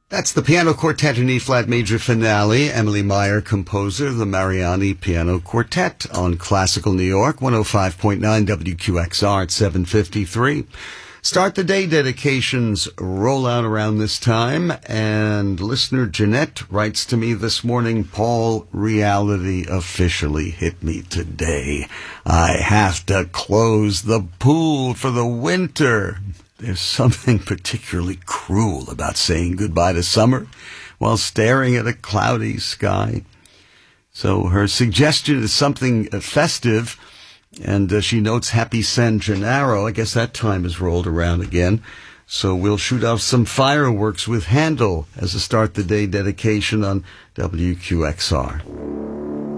That's the piano quartet in E-flat major finale. Emily Meyer, composer, the Mariani Piano Quartet on Classical New York, 105.9 WQXR at 7:53. Start the day dedications roll out around this time, and listener Jeanette writes to me this morning, Paul, reality officially hit me today. I have to close the pool for the winter. There's something particularly cruel about saying goodbye to summer while staring at a cloudy sky. So her suggestion is something festive, and she notes Happy San Gennaro. I guess that time has rolled around again. So we'll shoot off some fireworks with Handel as a start the day dedication on WQXR.